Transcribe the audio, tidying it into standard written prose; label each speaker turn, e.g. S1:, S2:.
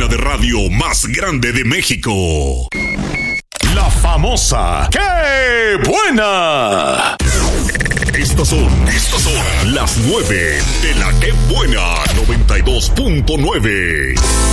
S1: de radio más grande de México.
S2: La famosa ¡Qué buena!
S1: Estos son las 9 de la ¡Qué buena! 92.9.